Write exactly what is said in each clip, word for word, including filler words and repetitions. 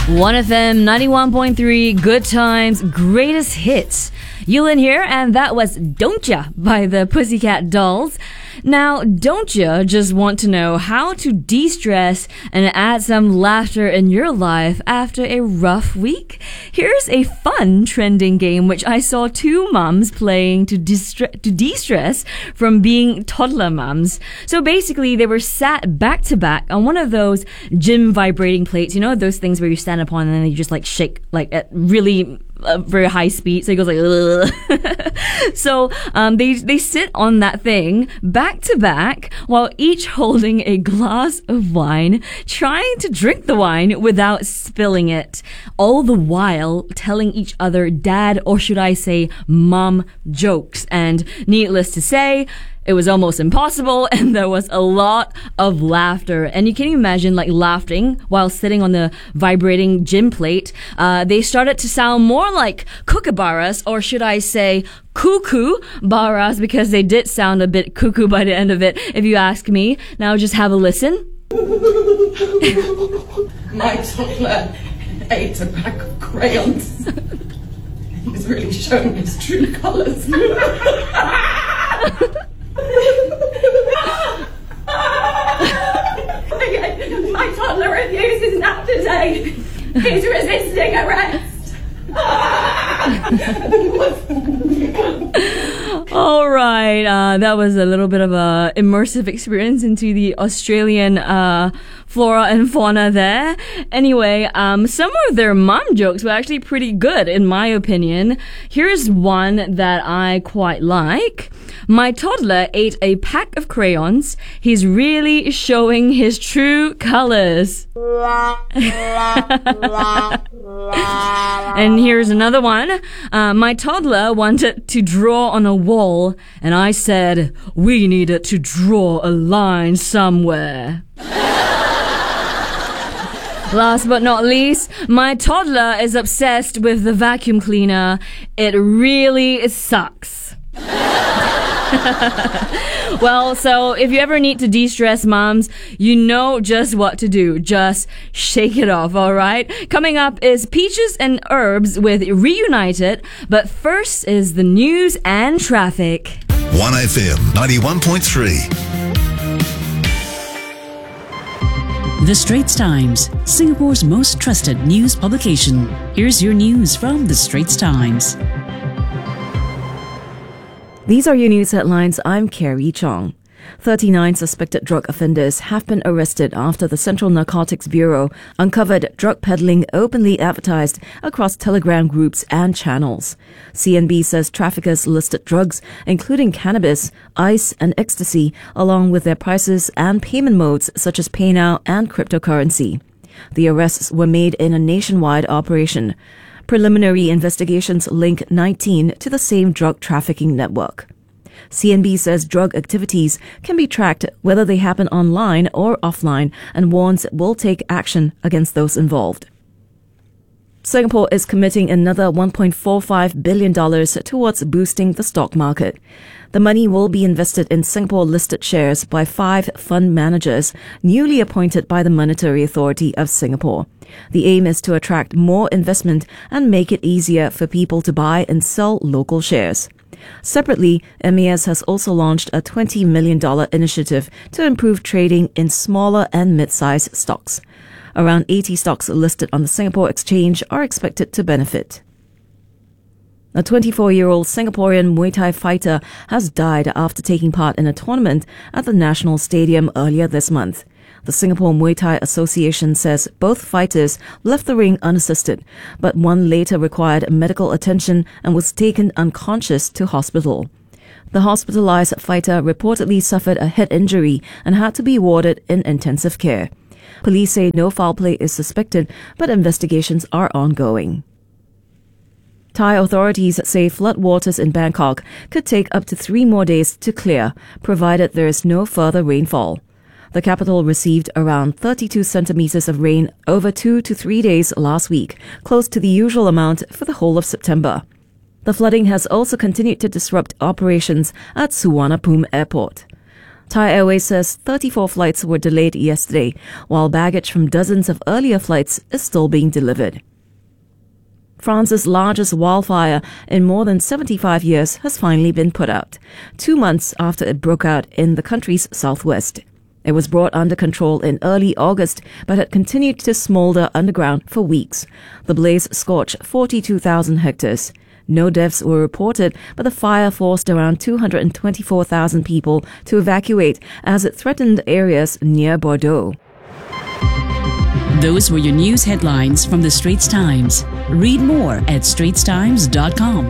one F M ninety-one point three, Good Times, Greatest Hits. Yulin here, and that was Don't Ya by the Pussycat Dolls. Now, don't ya just want to know how to de-stress and add some laughter in your life after a rough week? Here's a fun trending game which I saw two mums playing to, distre- to de-stress from being toddler mums. So basically, they were sat back to back on one of those gym vibrating plates, you know, those things where you stand upon and then you just like shake like at really a very high speed, so it goes like so um they they sit on that thing back to back while each holding a glass of wine, trying to drink the wine without spilling it, all the while telling each other dad, or should I say mom, jokes. And needless to say, it was almost impossible, and there was a lot of laughter. And you can imagine, like, laughing while sitting on the vibrating gym plate. Uh, they started to sound more like kookaburras, or should I say cuckoo baras, because they did sound a bit cuckoo by the end of it, if you ask me. Now just have a listen. My toddler ate a pack of crayons. He's really showing his true colours. My toddler refuses nap today. He's resisting arrest. All right, uh, that was a little bit of a immersive experience into the Australian uh, flora and fauna there. Anyway, um, some of their mom jokes were actually pretty good, in my opinion. Here's one that I quite like. My toddler ate a pack of crayons. He's really showing his true colors. And here's another one. Uh, my toddler wanted to draw on a wall, and I said, we needed to draw a line somewhere. Last but not least, my toddler is obsessed with the vacuum cleaner. It really sucks. Well, so if you ever need to de-stress, moms, you know just what to do. Just shake it off, alright? Coming up is Peaches and Herbs with Reunited, but first is the news and traffic. one F M ninety-one point three. The Straits Times, Singapore's most trusted news publication. Here's your news from The Straits Times. These are your news headlines. I'm Carrie Chong. thirty-nine suspected drug offenders have been arrested after the Central Narcotics Bureau uncovered drug peddling openly advertised across Telegram groups and channels. C N B says traffickers listed drugs, including cannabis, ice, and ecstasy, along with their prices and payment modes such as PayNow and cryptocurrency. The arrests were made in a nationwide operation. Preliminary investigations link nineteen to the same drug trafficking network. C N B says drug activities can be tracked whether they happen online or offline, and warns it will take action against those involved. Singapore is committing another one point four five billion dollars towards boosting the stock market. The money will be invested in Singapore-listed shares by five fund managers newly appointed by the Monetary Authority of Singapore. The aim is to attract more investment and make it easier for people to buy and sell local shares. Separately, M A S has also launched a twenty million dollars initiative to improve trading in smaller and mid-sized stocks. Around eighty stocks listed on the Singapore Exchange are expected to benefit. A twenty-four-year-old Singaporean Muay Thai fighter has died after taking part in a tournament at the National Stadium earlier this month. The Singapore Muay Thai Association says both fighters left the ring unassisted, but one later required medical attention and was taken unconscious to hospital. The hospitalized fighter reportedly suffered a head injury and had to be warded in intensive care. Police say no foul play is suspected, but investigations are ongoing. Thai authorities say floodwaters in Bangkok could take up to three more days to clear, provided there is no further rainfall. The capital received around thirty-two centimeters of rain over two to three days last week, close to the usual amount for the whole of September. The flooding has also continued to disrupt operations at Suvarnabhumi Airport. Thai Airways says thirty-four flights were delayed yesterday, while baggage from dozens of earlier flights is still being delivered. France's largest wildfire in more than seventy-five years has finally been put out, two months after it broke out in the country's southwest. It was brought under control in early August, but had continued to smolder underground for weeks. The blaze scorched forty-two thousand hectares. No deaths were reported, but the fire forced around two hundred twenty-four thousand people to evacuate as it threatened areas near Bordeaux. Those were your news headlines from the Straits Times. Read more at straits times dot com.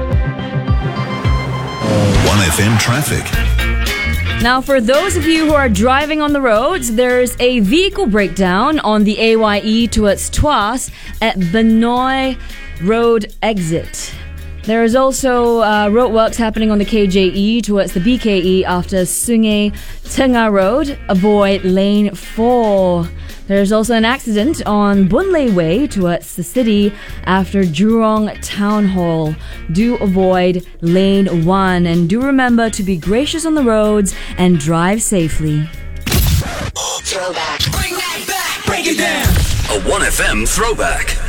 one F M traffic. Now, for those of you who are driving on the roads, there's a vehicle breakdown on the A Y E towards Tuas at Benoi Road exit. There is also uh, roadworks happening on the K J E towards the B K E after Sungai Tengah Road. Avoid lane four. There's also an accident on Boon Lay Way towards the city after Jurong Town Hall. Do avoid lane one and do remember to be gracious on the roads and drive safely. Throwback. Bring that back. Break it down. A one F M throwback.